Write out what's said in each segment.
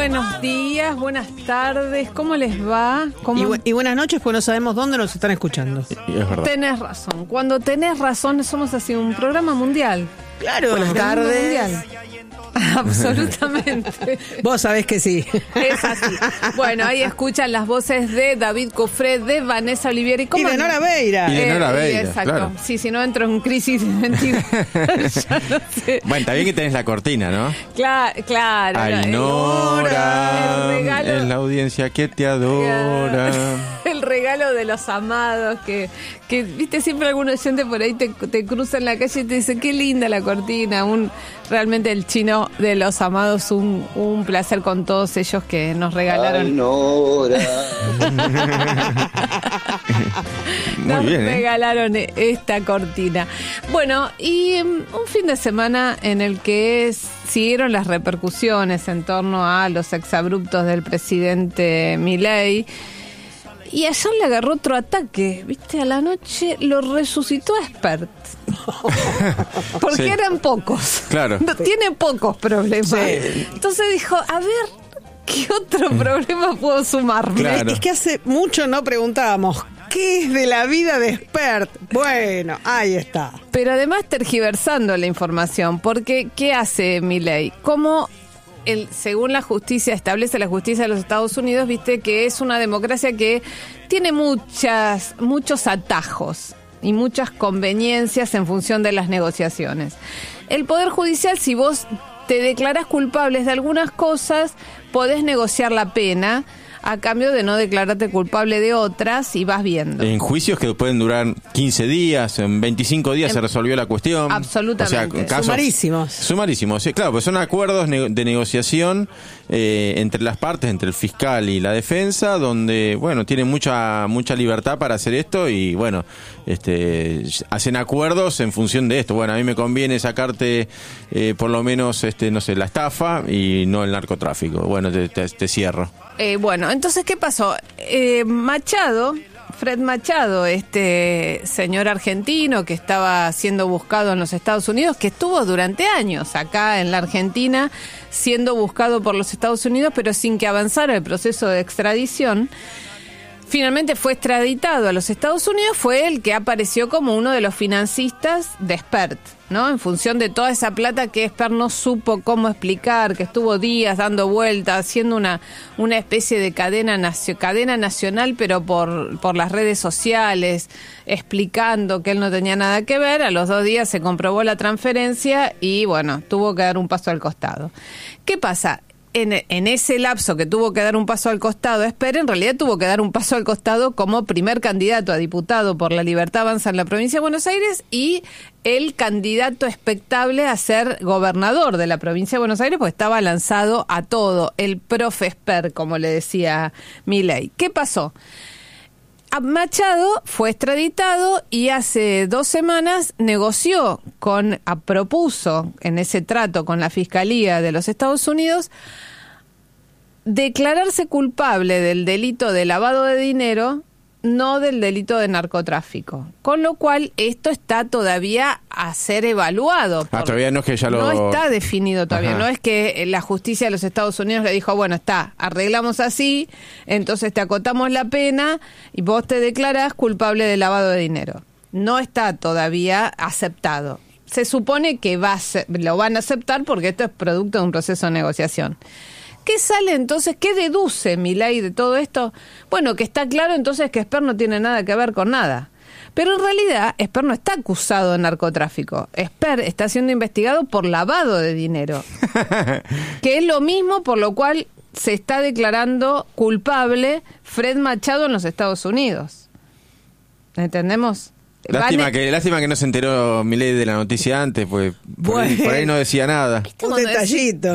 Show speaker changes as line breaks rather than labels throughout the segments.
Buenos días, buenas tardes, ¿cómo les va?
Y buenas noches, pues no sabemos dónde nos están escuchando.
Es verdad.
Tenés razón, cuando tenés razón somos así un programa mundial.
Claro, buenas tardes.
Mundial. Absolutamente.
Vos sabés que sí.
Es así. Bueno, ahí escuchan las voces de David Cufré, de Vanessa Olivieri
Y de Nora Beira.
Y de Nora Beira,
exacto.
claro.
Sí, si no entro en crisis de mentira. Ya no sé.
Bueno, está bien que tenés la cortina, ¿no?
Claro.
Ay, Nora,
el regalo.
es la audiencia que te adora.
El regalo de los amados, que viste, siempre algún oyente por ahí te cruza en la calle y te dice, qué linda la cortina. Realmente el chino de los amados, un placer con todos ellos que nos regalaron.
Ay, Nora.
Nos
Muy bien,
regalaron esta cortina. Bueno, y un fin de semana en el que siguieron las repercusiones en torno a los exabruptos del presidente Milei. Y ayer le agarró otro ataque, ¿viste? A la noche lo resucitó a Spert. Porque
Sí.
eran pocos.
Claro.
No, tiene pocos problemas.
Sí.
Entonces dijo, a ver, ¿qué otro problema puedo sumarme?
Claro.
Es que hace mucho no preguntábamos, ¿qué es de la vida de Spert? Bueno, ahí está.
Pero además tergiversando la información, porque ¿qué hace Milei? Como según la justicia, establece la justicia de los Estados Unidos, viste que es una democracia que tiene muchos atajos y muchas conveniencias en función de las negociaciones. El Poder Judicial, si vos te declarás culpables de algunas cosas, podés negociar la pena a cambio de no declararte culpable de otras y vas viendo.
En juicios que pueden durar 15 días, en 25 días se resolvió la cuestión.
Absolutamente.
O sea, casos
Sumarísimos.
Sí, claro, pues son acuerdos de negociación entre las partes, entre el fiscal y la defensa, donde, bueno, tienen mucha libertad para hacer esto y, bueno, hacen acuerdos en función de esto. Bueno, a mí me conviene sacarte por lo menos, no sé, la estafa y no el narcotráfico. Bueno, te cierro.
Bueno, entonces, ¿qué pasó? Fred Machado, este señor argentino que estaba siendo buscado en los Estados Unidos, que estuvo durante años acá en la Argentina siendo buscado por los Estados Unidos, pero sin que avanzara el proceso de extradición, finalmente fue extraditado a los Estados Unidos. Fue el que apareció como uno de los financistas de Spert, ¿no? En función de toda esa plata que Spert no supo cómo explicar, que estuvo días dando vueltas, haciendo una especie de cadena nacional, pero por las redes sociales, explicando que él no tenía nada que ver. A los 2 días se comprobó la transferencia y, bueno, tuvo que dar un paso al costado. ¿Qué pasa? En ese lapso que tuvo que dar un paso al costado, en realidad tuvo que dar un paso al costado como primer candidato a diputado por La Libertad Avanza en la provincia de Buenos Aires y el candidato expectable a ser gobernador de la provincia de Buenos Aires, pues estaba lanzado a todo, el profe Spert, como le decía Milei. ¿Qué pasó? Machado fue extraditado y hace 2 semanas propuso en ese trato con la Fiscalía de los Estados Unidos declararse culpable del delito de lavado de dinero, no del delito de narcotráfico. Con lo cual, esto está todavía a ser evaluado.
Todavía no es que ya
No está definido todavía.
Ajá.
No es que la justicia de los Estados Unidos le dijo, bueno, arreglamos así, entonces te acotamos la pena y vos te declarás culpable de lavado de dinero. No está todavía aceptado. Se supone que lo van a aceptar porque esto es producto de un proceso de negociación. ¿Qué sale entonces? ¿Qué deduce Milei de todo esto? Bueno, que está claro entonces que Spert no tiene nada que ver con nada. Pero en realidad Spert no está acusado de narcotráfico. Spert está siendo investigado por lavado de dinero. Que es lo mismo por lo cual se está declarando culpable Fred Machado en los Estados Unidos. ¿Entendemos?
Lástima que no se enteró Milei de la noticia antes, pues por ahí no decía nada.
Un detallito.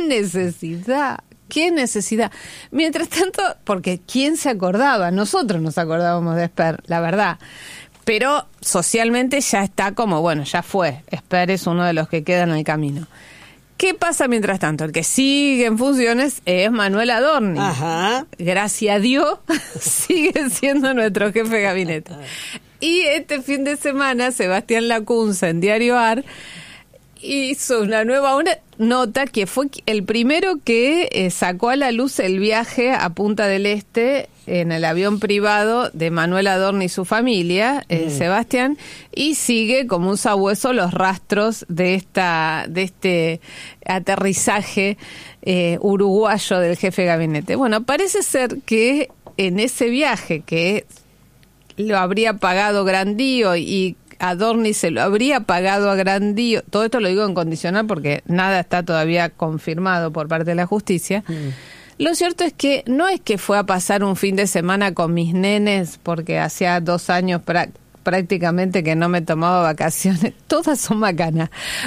¿Qué necesidad? Mientras tanto, porque ¿quién se acordaba? Nosotros nos acordábamos de Spert, la verdad. Pero socialmente ya está como, bueno, ya fue. Spert es uno de los que queda en el camino. ¿Qué pasa mientras tanto? El que sigue en funciones es Manuel Adorni.
Ajá.
Gracias a Dios, sigue siendo nuestro jefe de gabinete. Y este fin de semana, Sebastián Lacunza en Diario AR hizo una nueva nota que fue el primero que sacó a la luz el viaje a Punta del Este en el avión privado de Manuel Adorni y su familia, Sebastián, y sigue como un sabueso los rastros de este aterrizaje uruguayo del jefe de gabinete. Bueno, parece ser que en ese viaje que lo habría pagado Grandío y Adorni se lo habría pagado a Grandío, todo esto lo digo en condicional porque nada está todavía confirmado por parte de la justicia. Lo cierto es que no es que fue a pasar un fin de semana con mis nenes, porque hacía 2 años prácticamente que no me tomaba vacaciones, todas son bacanas,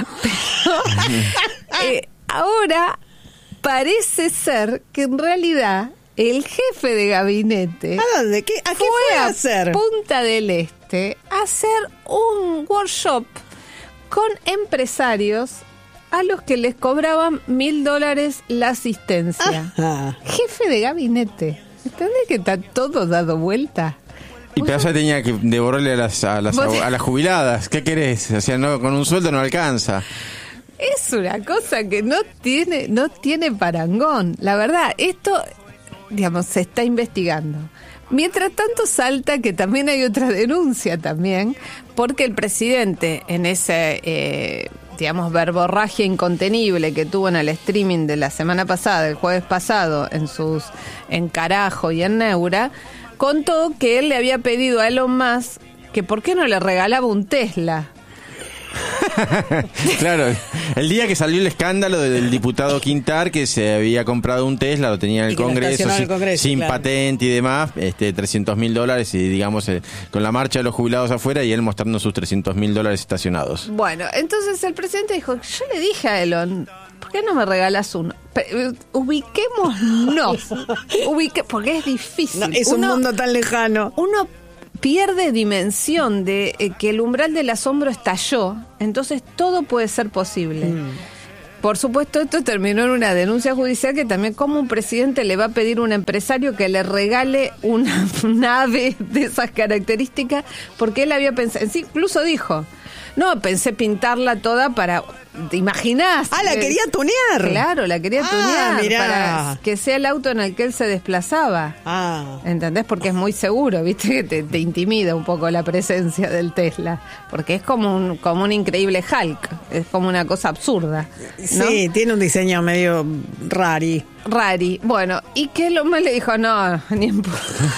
pero ahora parece ser que en realidad el jefe de gabinete
¿a dónde? ¿A qué fue a hacer?
Punta del Este a hacer un workshop con empresarios a los que les cobraban $1.000 la asistencia.
Ajá.
Jefe de gabinete. ¿Entendés que está todo dado vuelta?
Y Pedazo tenía que devolverle a las jubiladas. ¿Qué querés? O sea, no, con un sueldo no alcanza.
Es una cosa que no tiene parangón. La verdad, esto, digamos, se está investigando. Mientras tanto salta que también hay otra denuncia también, porque el presidente en ese, digamos, verborragia incontenible que tuvo en el streaming de la semana pasada, el jueves pasado, en Carajo y en Neura, contó que él le había pedido a Elon Musk que por qué no le regalaba un Tesla.
Claro, el día que salió el escándalo del diputado Quintar, que se había comprado un Tesla, lo tenía en el Congreso, sin claro, patente y demás, $300.000 y digamos con la marcha de los jubilados afuera y él mostrando sus $300.000 estacionados.
Bueno, entonces el presidente dijo, yo le dije a Elon, ¿por qué no me regalas uno? Ubiquémonos, porque es difícil.
No, es un mundo tan lejano.
Uno pierde dimensión de que el umbral del asombro estalló, entonces todo puede ser posible. Por supuesto, esto terminó en una denuncia judicial que también, como un presidente le va a pedir a un empresario que le regale una nave de esas características, porque él había pensado, incluso dijo, no, pensé pintarla toda para, ¿te imaginás?
Ah, la quería tunear.
Claro, la quería tunear
mirá,
para que sea el auto en el que él se desplazaba. ¿Entendés? Porque es muy seguro, ¿viste? Que te intimida un poco la presencia del Tesla, porque es como un increíble Hulk, es como una cosa absurda, ¿no?
Sí, tiene un diseño medio rari.
Bueno, y que lo más le dijo, no, ni en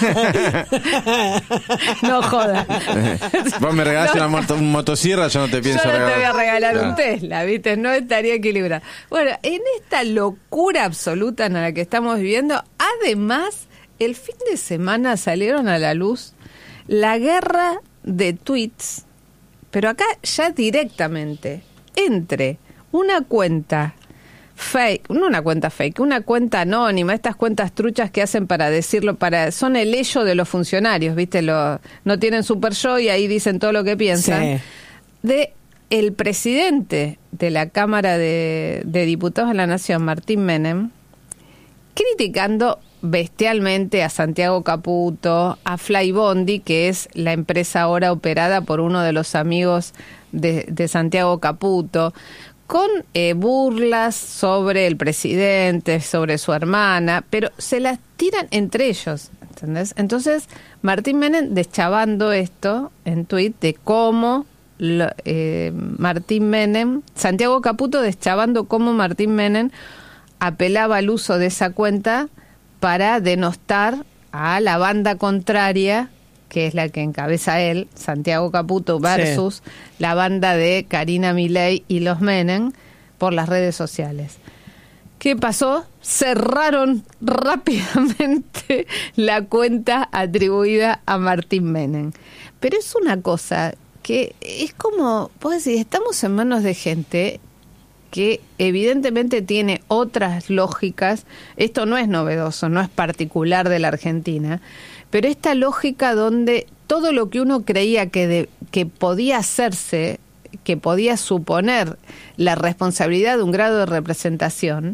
no jodas.
Vos me regalaste una motosierra, yo no te pienso regalar.
Yo no te voy a regalar un Tesla, ¿viste? No estaría equilibrado. Bueno, en esta locura absoluta en la que estamos viviendo, además, el fin de semana salieron a la luz la guerra de tweets, pero acá ya directamente, entre una cuenta fake, no una cuenta fake, una cuenta anónima, estas cuentas truchas que hacen para decirlo, son el ello de los funcionarios, ¿viste? No tienen super yo y ahí dicen todo lo que piensan. Sí. De el presidente de la Cámara de Diputados de la Nación, Martín Menem, criticando bestialmente a Santiago Caputo, a Flybondi, que es la empresa ahora operada por uno de los amigos de Santiago Caputo, con burlas sobre el presidente, sobre su hermana, pero se las tiran entre ellos, ¿entendés? Entonces, Martín Menem deschavando esto en tuit de cómo Martín Menem, Santiago Caputo deschavando cómo Martín Menem apelaba al uso de esa cuenta para denostar a la banda contraria, que es la que encabeza él, Santiago Caputo, versus la banda de Karina Milei y los Menem por las redes sociales. ¿Qué pasó? Cerraron rápidamente la cuenta atribuida a Martín Menem. Pero es una cosa que es como, vos decís, estamos en manos de gente que evidentemente tiene otras lógicas. Esto no es novedoso, no es particular de la Argentina, pero esta lógica donde todo lo que uno creía que podía hacerse, que podía suponer la responsabilidad de un grado de representación,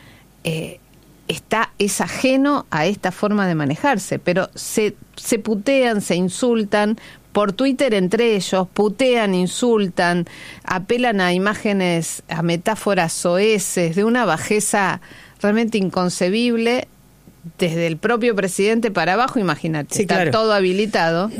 es ajeno a esta forma de manejarse, pero se putean, se insultan por Twitter entre ellos, putean, insultan, apelan a imágenes, a metáforas soeces, de una bajeza realmente inconcebible, desde el propio presidente para abajo, imagínate,
sí,
está
claro.
todo habilitado,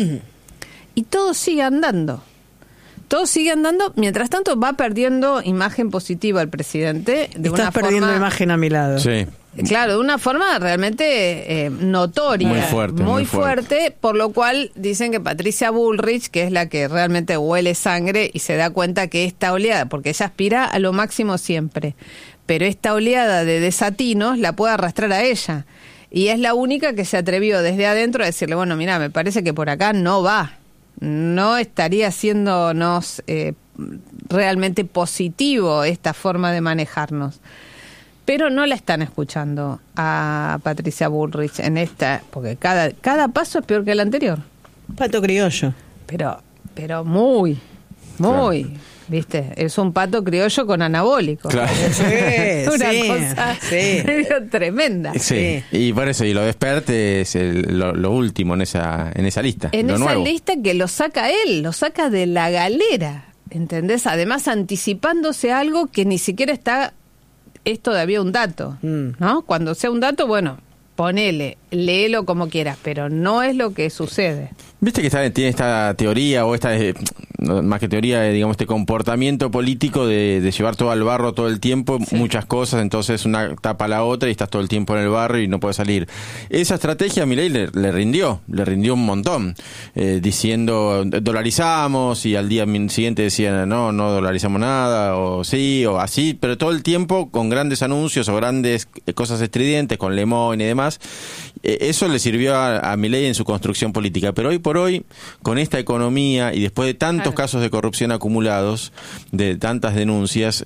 y todo sigue andando. Todo sigue andando, mientras tanto va perdiendo imagen positiva el presidente.
Estás perdiendo imagen a mi lado.
Sí.
Claro, de una forma realmente notoria, muy fuerte, por lo cual dicen que Patricia Bullrich, que es la que realmente huele sangre y se da cuenta que esta oleada, porque ella aspira a lo máximo siempre, pero esta oleada de desatinos la puede arrastrar a ella, y es la única que se atrevió desde adentro a decirle, bueno, mira, me parece que por acá no va, no estaría haciéndonos realmente positivo esta forma de manejarnos. Pero no la están escuchando a Patricia Bullrich en esta, porque cada paso es peor que el anterior.
Pato criollo.
Pero muy, claro. ¿Viste? Es un pato criollo con anabólico.
Claro.
Una cosa tremenda.
Sí. Y por eso, y lo de Spert es lo último en esa lista.
En
lo
esa
nuevo.
lista que lo saca él, lo saca de la galera, ¿entendés? Además anticipándose a algo que ni siquiera está... Es todavía un dato, ¿no? Cuando sea un dato, bueno, ponele, léelo como quieras, pero no es lo que sucede.
Viste que tiene esta teoría, o esta, más que teoría, digamos, este comportamiento político de llevar todo al barro todo el tiempo, sí. Muchas cosas, entonces una tapa a la otra y estás todo el tiempo en el barro y no puedes salir. Esa estrategia a Milei le rindió un montón, diciendo dolarizamos, y al día siguiente decían no dolarizamos nada, o sí, o así, pero todo el tiempo con grandes anuncios o grandes cosas estridentes, con Lemón y demás. Eso le sirvió a Milei en su construcción política, pero hoy por hoy, con esta economía y después de tantos casos de corrupción acumulados, de tantas denuncias,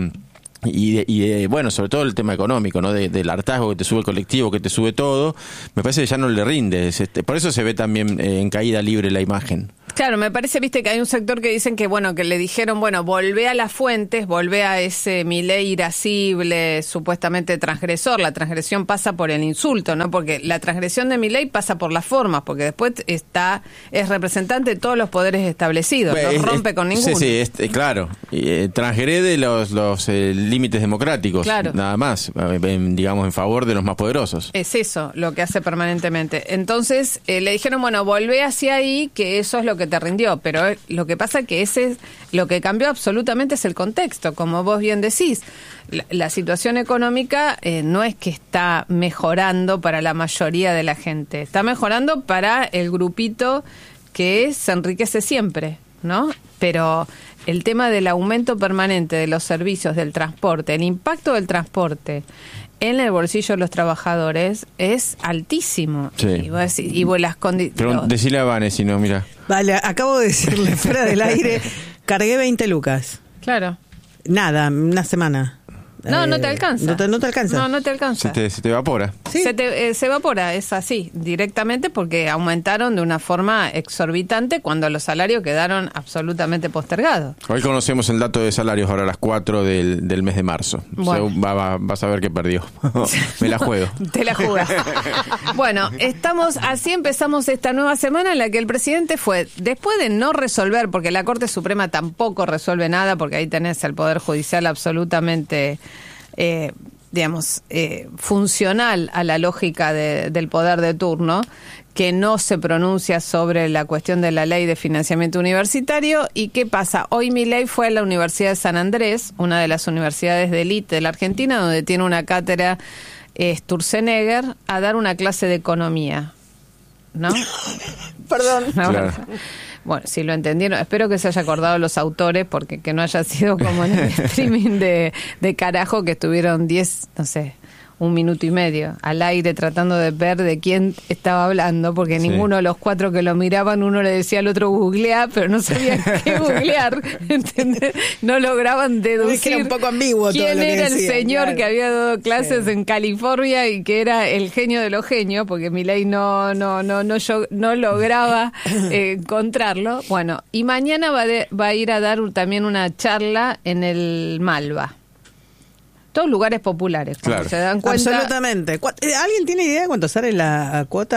y bueno, sobre todo el tema económico, ¿no? Del hartazgo que te sube el colectivo, que te sube todo, me parece que ya no le rinde. Por eso se ve también en caída libre la imagen.
Claro, me parece, viste, que hay un sector que dicen que, bueno, que le dijeron, bueno, volvé a las fuentes, volvé a ese Milei irascible, supuestamente transgresor. La transgresión pasa por el insulto, ¿no? Porque la transgresión de Milei pasa por las formas, porque después es representante de todos los poderes establecidos, no rompe con ninguno.
Sí, claro. Transgrede los límites democráticos, claro. Nada más, digamos, en favor de los más poderosos.
Es eso lo que hace permanentemente. Entonces, le dijeron, bueno, volvé hacia ahí, que eso es lo que te rindió, pero lo que pasa que lo que cambió absolutamente es el contexto, como vos bien decís. La situación económica no es que está mejorando para la mayoría de la gente, está mejorando para el grupito que se enriquece siempre, ¿no? Pero el tema del aumento permanente de los servicios, del transporte, el impacto del transporte en el bolsillo de los trabajadores es altísimo.
Sí.
Y vos las condiciones...
Pero decile a Vane, si no, mira.
Vale, acabo de decirle fuera del aire, cargué 20 lucas.
Claro.
Nada, una semana.
No te alcanza.
No te alcanza.
No te alcanza.
Se te evapora.
¿Sí?
Se evapora, es así, directamente, porque aumentaron de una forma exorbitante cuando los salarios quedaron absolutamente postergados.
Hoy conocemos el dato de salarios ahora a las 4 del mes de marzo.
Bueno.
O sea, vas a ver que perdió. Me la juego.
Te la jugas. Bueno, así empezamos esta nueva semana en la que el presidente fue, después de no resolver, porque la Corte Suprema tampoco resuelve nada, porque ahí tenés el Poder Judicial absolutamente... funcional a la lógica del poder de turno, que no se pronuncia sobre la cuestión de la ley de financiamiento universitario. ¿Y qué pasa? Hoy Milei fue a la Universidad de San Andrés, una de las universidades de élite de la Argentina, donde tiene una cátedra Sturzenegger, a dar una clase de economía, ¿no?
Perdón.
No,
claro.
Bueno, si lo entendieron, espero que se haya acordado los autores, porque que no haya sido como en el streaming de carajo, que estuvieron 10, no sé, 1 minuto y medio al aire tratando de ver de quién estaba hablando, porque
Sí.
ninguno de los 4 que lo miraban, uno le decía al otro googlea, pero no sabían qué googlear, ¿entendés? No lograban deducir
Es que era un poco ambiguo todo
quién
lo que
era el
decían,
señor
claro.
que había dado clases en California y que era el genio de los genios, porque Milei no lograba encontrarlo. Bueno, y mañana va a ir a dar también una charla en el Malva. Todos lugares populares, como
Claro.
se dan cuenta.
Absolutamente. ¿Alguien tiene idea de cuánto sale la cuota?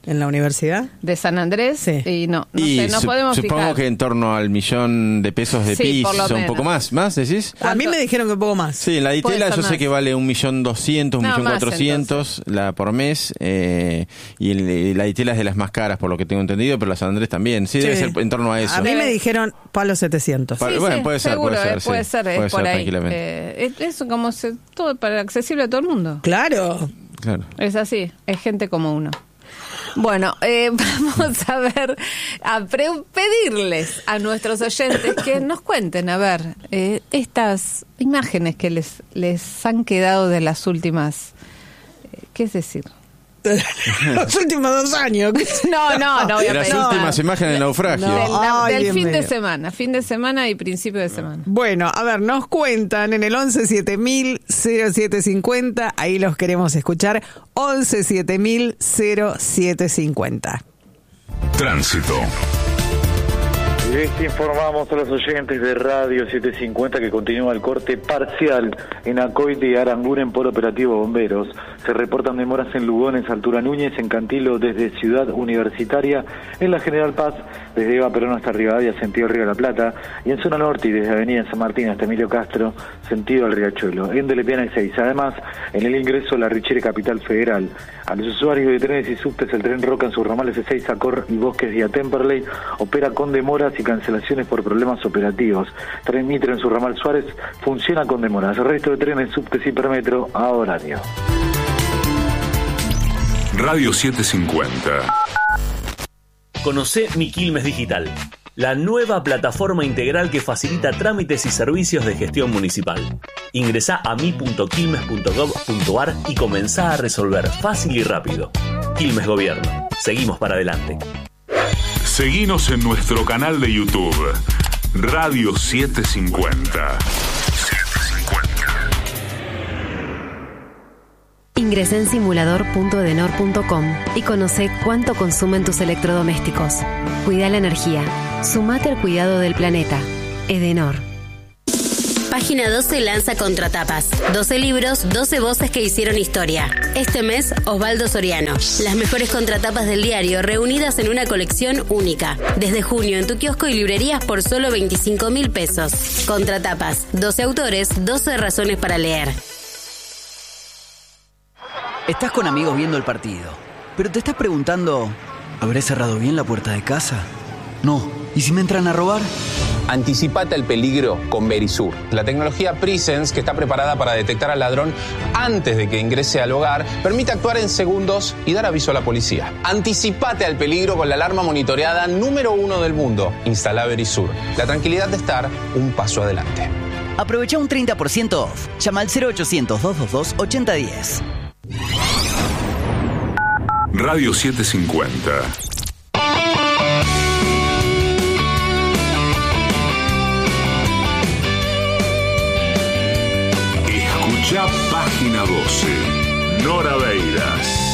en la universidad?
¿De San Andrés?
Sí.
Y no sé, no podemos
supongo
fijar.
que en torno al $1.000.000 de
Sí, por lo
piso, un
menos.
poco más, decís.
A mí me dijeron que un poco más.
Sí, en la
Puede
Ditela
ser
yo sé
más.
que vale 1.200.000,
No, más,
1.400.000 la por mes, y la Ditela es de las más caras por lo que tengo entendido, pero la San Andrés también. Sí, debe ser en torno a eso.
A mí me dijeron palo 700.
Pa- bueno, puede ser,
seguro,
puede ser,
puede
sí.
ser, es
Puede
por
ser
ahí.
tranquilamente.
Es como todo para accesible a todo el mundo.
Claro.
Claro.
Es así, es gente como uno. Bueno, vamos a ver, pedirles a nuestros oyentes que nos cuenten, a ver, estas imágenes que les han quedado de las últimas, ¿qué es decir?
Los últimos 2 años.
No voy a
De las
pedir
últimas
nada.
imágenes del naufragio.
No.
Del
Dios
fin de
mío.
fin de semana y principio de semana.
Bueno, a ver, nos cuentan en el 117000-0750, ahí los queremos escuchar, 117000-0750.
Tránsito.
Les informamos a los oyentes de Radio 750 que continúa el corte parcial en Acoite y Aranguren por operativo bomberos. Se reportan demoras en Lugones, Altura Núñez, en Cantilo desde Ciudad Universitaria, en la General Paz desde Eva Perón hasta Rivadavia, sentido Río de la Plata, y en zona norte y desde Avenida San Martín hasta Emilio Castro, sentido al Riachuelo. En Delepiana y 6. Además, en el ingreso a la Richere Capital Federal. A los usuarios de trenes y subtes, el tren Roca en sus ramales C6, Acor y Bosques y a Temperley opera con demoras y cancelaciones por problemas operativos. Tren Mitre en su ramal Suárez funciona con demoras. El resto de trenes, subtes y Hipermetro a horario.
Radio 750.
Conocé Mi Quilmes Digital, la nueva plataforma integral que facilita trámites y servicios de gestión municipal. Ingresá a mi.quilmes.gov.ar y comenzá a resolver fácil y rápido. Quilmes Gobierno. Seguimos para adelante.
Seguinos en nuestro canal de YouTube, Radio 750.
Ingresá en simulador.edenor.com y conoce cuánto consumen tus electrodomésticos. Cuida la energía. Sumate al cuidado del planeta. Edenor.
Página 12 lanza Contratapas. 12 libros, 12 voces que hicieron historia. Este mes, Osvaldo Soriano. Las mejores contratapas del diario reunidas en una colección única. Desde junio en tu kiosco y librerías por solo 25.000 pesos. Contratapas. 12 autores, 12 razones para leer.
Estás con amigos viendo el partido, pero te estás preguntando, ¿habré cerrado bien la puerta de casa? No. ¿Y si me entran a robar?
Anticipate al peligro con Verisur, la tecnología Presence que está preparada para detectar al ladrón antes de que ingrese al hogar, permite actuar en segundos y dar aviso a la policía. Anticipate al peligro con la alarma monitoreada número 1 del mundo. Instala Verisur, la tranquilidad de estar un paso adelante.
Aprovecha un 30% off. Llama al 0800-222-8010.
Radio 750. Escucha página 12. Nora Beiras.